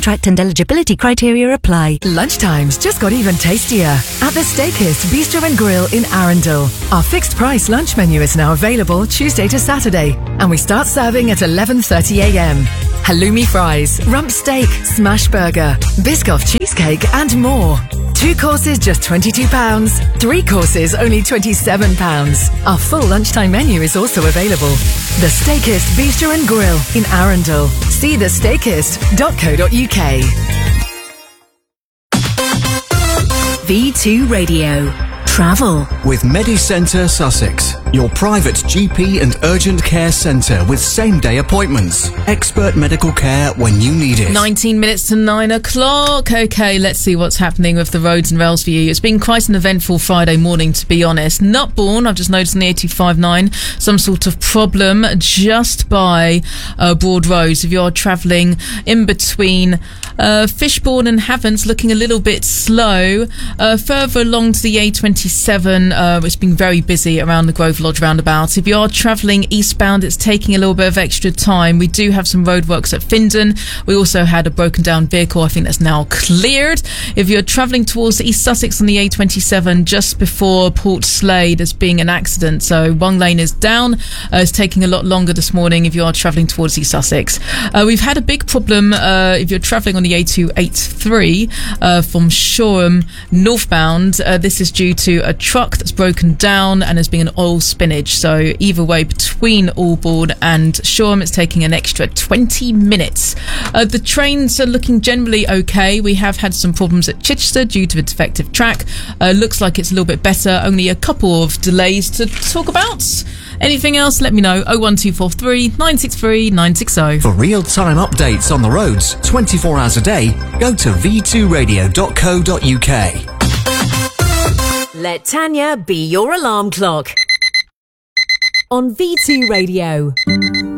contract and eligibility criteria apply. Lunchtimes just got even tastier at the Steakist Bistro and Grill in Arundel. Our fixed price lunch menu is now available Tuesday to Saturday, and we start serving at 11:30 a.m. Halloumi fries, rump steak, smash burger, Biscoff cheesecake and more. 2 courses just £22, 3 courses only £27. Our full lunchtime menu is also available. The Steakist Bistro and Grill in Arundel. See thesteakist.co.uk. V2 Radio. Travel. With MediCentre Sussex, your private GP and urgent care centre with same-day appointments. Expert medical care when you need it. 19 minutes to 9 o'clock. Okay, let's see what's happening with the roads and rails for you. It's been quite an eventful Friday morning, to be honest. Nutbourne, I've just noticed on the A259, some sort of problem just by Broad Road. So if you're travelling in between Fishbourne and Havants, looking a little bit slow. Further along to the A27, it's been very busy around the Grove Lodge roundabout. If you are travelling eastbound, it's taking a little bit of extra time. We do have some roadworks at Findon. We also had a broken down vehicle. I think that's now cleared. If you're travelling towards East Sussex on the A27, just before Port Slade, there's been an accident. So one lane is down. It's taking a lot longer this morning if you are travelling towards East Sussex. We've had a big problem if you're travelling on the A283 from Shoreham northbound. This is due to a truck that's broken down and there's been an oil spillage. So either way, between Albourne and Shoreham, it's taking an extra 20 minutes. The trains are looking generally okay. We have had some problems at Chichester due to a defective track. Looks like it's a little bit better. Only a couple of delays to talk about. Anything else, let me know. 01243 963 960. For real-time updates on the roads 24 hours a day, go to v2radio.co.uk. Let Tanya be your alarm clock on V2 Radio.